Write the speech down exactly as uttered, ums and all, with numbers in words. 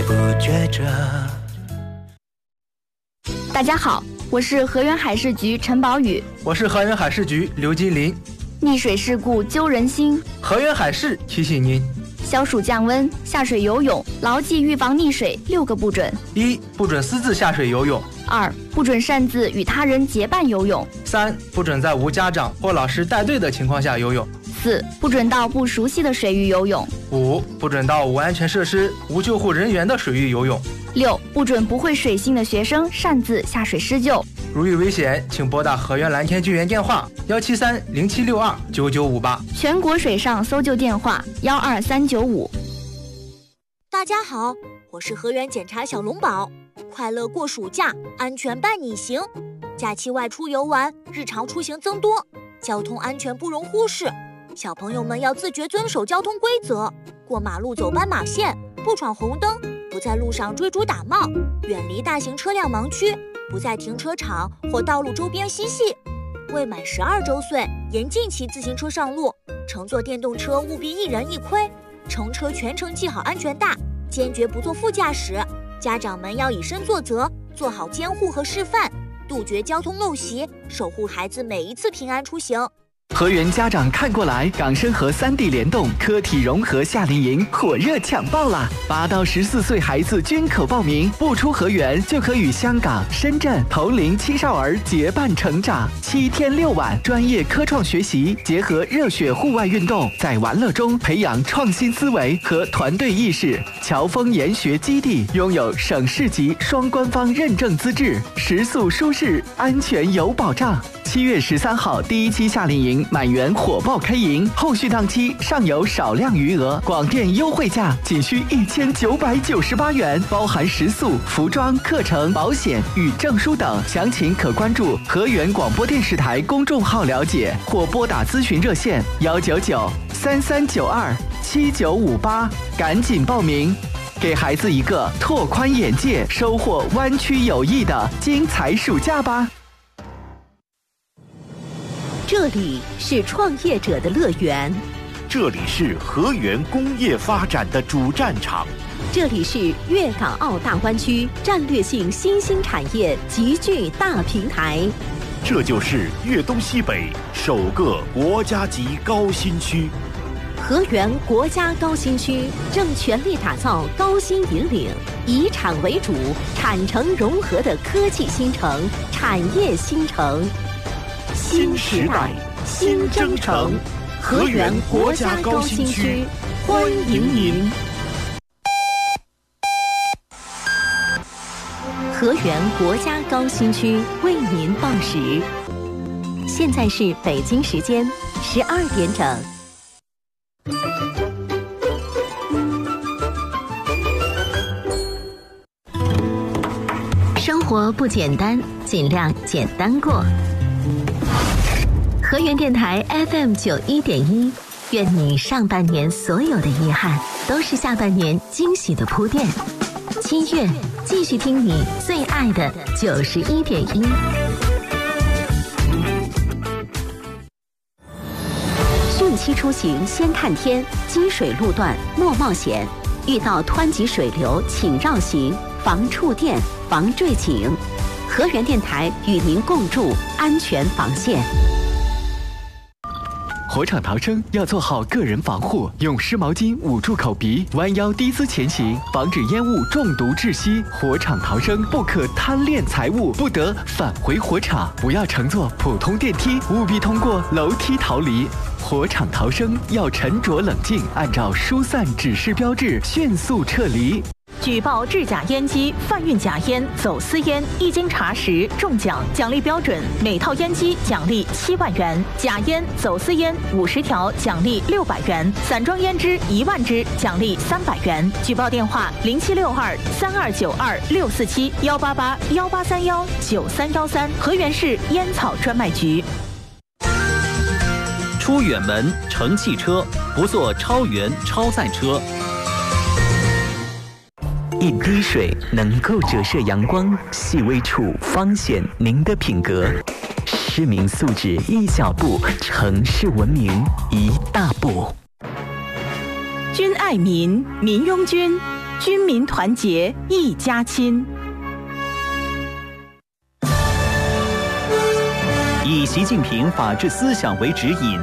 觉着。 大家好，我是河源海事局陈宝宇。 我是河源海事局刘金林。 溺水事故揪人心， 河源海事提醒您： 消暑降温，下水游泳牢记预防溺水六个不准： 一、不准私自下水游泳； 二、不准擅自与他人结伴游泳； 三、不准在无家长或老师带队的情况下游泳； 四、不准到不熟悉的水域游泳； 五、不准到无安全设施、无救护人员的水域游泳； 六、不准不会水性的学生擅自下水施救。 如遇危险，请拨打河源蓝天救援电话幺七三零七六二九九五八， 全国水上搜救电话幺二三九五。 大家好，我是河源检察小龙宝，快乐过暑假，安全伴你行。假期外出游玩，日常出行增多，交通安全不容忽视。小朋友们要自觉遵守交通规则，过马路走斑马线，不闯红灯，不在路上追逐打闹，远离大型车辆盲区，不在停车场或道路周边嬉戏。未满十二周岁，严禁骑自行车上路，乘坐电动车务必一人一盔，乘车全程系好安全带，坚决不坐副驾驶。家长们要以身作则，做好监护和示范，杜绝交通陋习，守护孩子每一次平安出行。 河源家长看过来，港深河三地联动科体融合夏令营火热抢报啦！八到十四岁孩子均可报名，不出河源就可与香港、深圳同龄青少儿结伴成长，七天六晚，专业科创学习，结合热血户外运动，在玩乐中培养创新思维和团队意识。侨丰研学基地拥有省市级双官方认证资质，食宿舒适，安全有保障。七月十三号第一期夏令营满员火爆开营，后续档期尚有少量余额，广电优惠价仅需一千九百九十八元，包含食宿、服装、课程、保险与证书等。详情可关注河源广播电视台公众号了解，或拨打咨询热线幺九九三三九二七九五八，赶紧报名，给孩子一个拓宽眼界、收获湾区友谊的精彩暑假吧。 这里是创业者的乐园， 这里是河源工业发展的主战场， 这里是粤港澳大湾区战略性新兴产业集聚大平台， 这就是粤东西北首个国家级高新区。 河源国家高新区正全力打造高新引领、以产为主、产城融合的科技新城、产业新城。 新时代，新征程，河源国家高新区，欢迎您。 河源国家高新区为您报时，现在是北京时间十二点整。生活不简单，尽量简单过。河源电台 F M 九一点一，愿你上半年所有的遗憾，都是下半年惊喜的铺垫。七月，继续听你最爱的九十一点一。汛期出行先看天，积水路段莫冒险，遇到湍急水流请绕行，防触电，防坠井。河源电台与您共筑安全防线。 火场逃生要做好个人防护，用湿毛巾捂住口鼻，弯腰低姿前行，防止烟雾中毒窒息。火场逃生不可贪恋财物，不得返回火场，不要乘坐普通电梯，务必通过楼梯逃离。火场逃生要沉着冷静，按照疏散指示标志迅速撤离。 举报制假烟机、贩运假烟、走私烟，一经查实中奖，奖励标准：每套烟机奖励七万元，假烟、走私烟五十条奖励六百元，散装烟支一万支奖励三百元。举报电话：零七六二三二九二六四七幺八八幺八三幺九三幺三，河源市烟草专卖局。 出远门乘汽车，不坐超员超载车。 一滴水能够折射阳光，细微处方显您的品格。市民素质一小步，城市文明一大步。 君爱民，民拥君。 军民团结一家亲。 以习近平法治思想为指引，